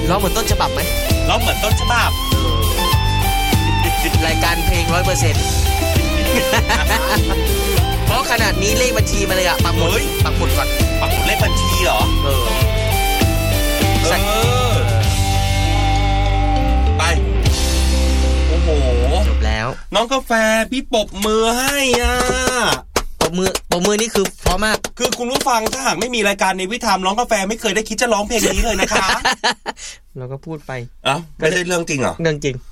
ร้องเหมือนต้นฉบับไหมร้องเหมือนต้นฉบับรายการเพลง 100% เพราะขนาดนี้เลขบัญชีมาเลยอะปักหมุดก่อนปักหมุดเลขบัญชีเหรอไปโอ้โหจบแล้วน้องกาแฟพี่ปรบมือให้อ่ะปรบมือนี่คือเพราะมากคือคุณผู้ฟังถ้าหากไม่มีรายการในวิถีน้องกาแฟไม่เคยได้คิดจะร้องเพลงนี้เลยนะคะเราก็พูดไปไม่ใช่เรื่องจริงเหรอเรื่องจริง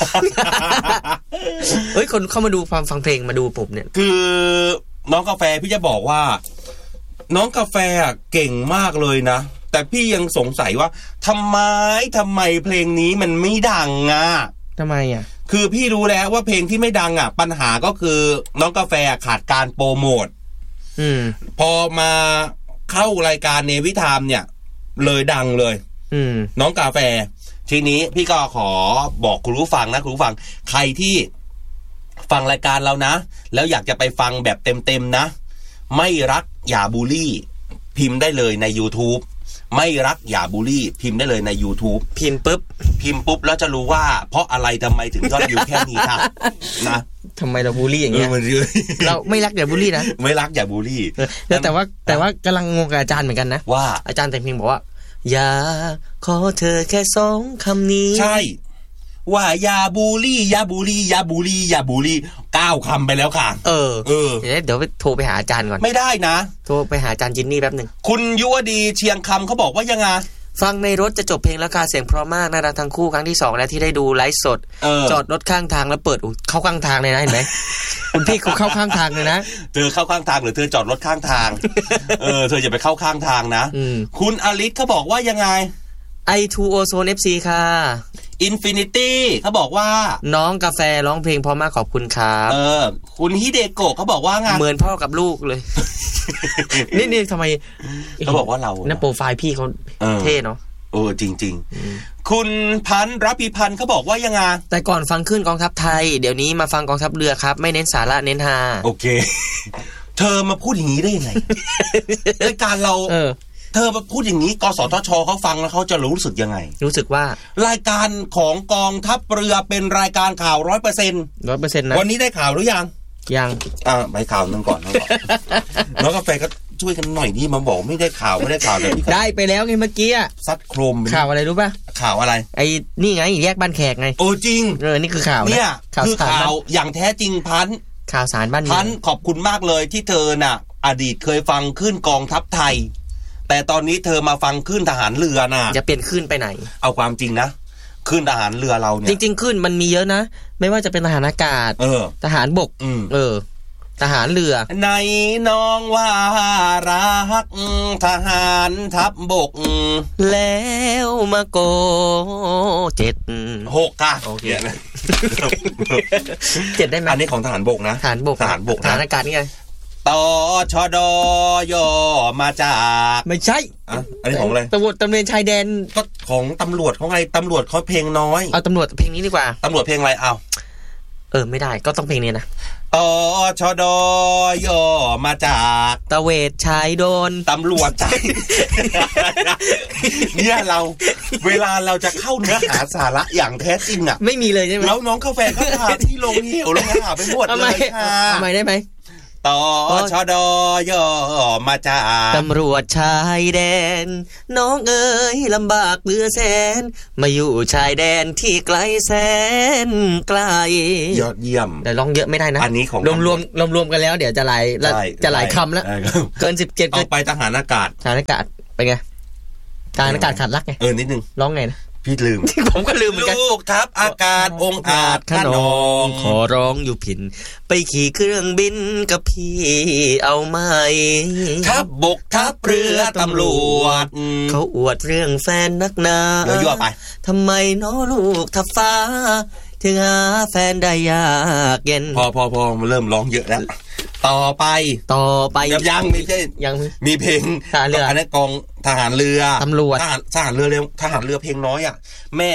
เฮ้ยคนเข้ามาดูฟังเพลงมาดูผมเนี่ยคือน้องกาแฟพี่จะบอกว่าน้องกาแฟเก่งมากเลยนะแต่พี่ยังสงสัยว่าทำไมเพลงนี้มันไม่ดังอ่ะทำไมอ่ะคือพี่รู้แล้วว่าเพลงที่ไม่ดังอ่ะปัญหาก็คือน้องกาแฟขาดการโปรโมทพอมาเข้ารายการเนวิทามเนี่ยเลยดังเลยน้องกาแฟทีนี้พี่ก็ขอบอกคุณผู้ฟังนะคุณผู้ฟังใครที่ฟังรายการเรานะแล้วอยากจะไปฟังแบบเต็มๆนะไม่รักอย่าบูลลี่พิมพ์ได้เลยใน YouTube ไม่รักอย่าบูลลี่พิมพ์ได้เลยใน YouTube พิมพ์ปุ๊บแล้วจะรู้ว่าเพราะอะไรทำไมถึงยอดวิวแค่นี้ค่ะนะทำไมเราบูลลี่อย่างเงี้ยเราไม่รักอย่าบูลลี่นะไม่รักอย่าบูลลี่แต่ว่ากำลังงงกับอาจารย์เหมือนกันนะว่าอาจารย์แต่งเพลงบอกว่าอย่าขอเธอแค่2 คำนี้ใช่ว่าอย่าบูลลี่อย่าบูลลี่อย่าบูลลี่อย่าบูลลี่9 คำไปแล้วค่ะเดี๋ยวไปโทรไปหาอาจารย์ก่อนไม่ได้นะโทรไปหาอาจารย์จินนี่แป๊บนึงคุณยุวดีเชียงคำเขาบอกว่ายังไงฟังในรถจะจบเพลงแล้วค่ะเสียงเพราะมากน่ารักทั้งคู่ครั้งที่2แล้วที่ได้ดูไลฟ์สดจอดรถข้างทางแล้วเปิดเข้าข้างทางเลยนะเห็นไหม คุณพี่เขาเข้าข้างทางเลยนะเธอเข้าข้างทางหรือเธอจอดรถข้างทางเธออย่าไปเข้าข้างทางนะคุณอลิศเขาบอกว่ายังไง I2O Zone FC ค่ะ Infinity เขาบอกว่าน้องกาแฟร้องเพลงเพราะมากขอบคุณครับคุณฮิเดโกะเขาบอกว่าไงเหมือนพ่อกับลูกเลย นี่ทำไมเขาบอกว่าเราหน้าโปรไฟล์พี่เขาเท่เนาะจริงๆคุณพันธ์รัพีพันธ์เขาบอกว่ายังไงแต่ก่อนฟังขึ้นกองทัพไทยเดี๋ยวนี้มาฟังกองทัพเรือครับไม่เน้นสาระเน้นฮาโอเคเธอมาพูดอย่างนี้ได้ยังไงรายการเราเธอมาพูดอย่างนี้กสทชเขาฟังแล้วเขาจะรู้สึกยังไงรู้สึกว่ารายการของกองทัพเรือเป็นรายการข่าว 100% นะวันนี้ได้ข่าวหรือยังไปข่าวนึงก่อนน้องกาแฟก็ช่วยกันหน่อยนี่มาบอกไม่ได้ข่าวเลยได้ไปแล้วไงเมื่อกี้ซัดโครมข่าวอะไรรู้ป่ะข่าวอะไรไอ้นี่ไงแยกบ้านแขกไงจริงนี่คือข่าวเนี่ยคือข่าวอย่างแท้จริงพันข่าวสารบ้านพันขอบคุณมากเลยที่เธอน่ะอดีตเคยฟังขึ้นกองทัพไทยแต่ตอนนี้เธอมาฟังขึ้นทหารเรือน่ะจะเปลี่ยนขึ้นไปไหนเอาความจริงนะขึ้นทหารเรือเราเนี่ยจริงๆขึ้นมันมีเยอะนะไม่ว่าจะเป็นทหารอากาศทหารบกทหารเรือในน้องว่ารักทหารทัพบกแล้วมาโก 7 6ค่ะโอเค7ได้ไหมอันนี้ของทหารบกนะทหารบกทหารอากาศนี่ไงตชดย่อมาจากไม่ใช่อันนี้ของอะไรตำรวจชายแดนก็ของตำรวจของไงตำรวจเขาเพลงน้อยเอาตำรวจเพลงนี้ดีกว่าตำรวจเพลงอะไรเอาไม่ได้ก็ต้องเพลงนี้นะตชดย่อมาจากตะเวทชายโดนตำรวจใจเนี่ยเราเวลาเราจะเข้าเนื้อหาสาระอย่างแท้จริงไม่มีเลยใช่ไหมแล้วน้องกาแฟก็พาที่ลงเหวลงหาไปหมดเลยค่ะทำไมได้ไหมตชดย่อมาจากตำรวจชายแดนน้องเอ๋ยลำบากเหลือแสนมาอยู่ชายแดนที่ไกลแสนไกลยอดเยี่ยมแต่ร้องเยอะไม่ได้นะอันนี้ของรวมกันแล้วเดี๋ยวจะหลายคำแล้วเกิน17 เอาไปทหารอากาศไปไงทหารอากาศขาดรักไงนิดนึงร้องไงนะพี่ลืมผมก็ลืมเหมือนกันลูกทัพอากาศองอาจขนองขอร้องอยู่ผินไปขี่เครื่องบินกับพี่เอาไหมทัพบกทัพเรือตำรวจเขาอวดเรื่องแฟนนักหนายั่วไปทำไมน้อลูกทัพฟ้าถึงหาแฟนได้ยากเย็นพอมันเริ่มร้องเยอะแล้วต่อไปยังไม่ใช่ยังมีเพลงทหารเรืออันนี้กองทหารเรือตำรวจทหารเรือเพลงน้อยอ่ะแม่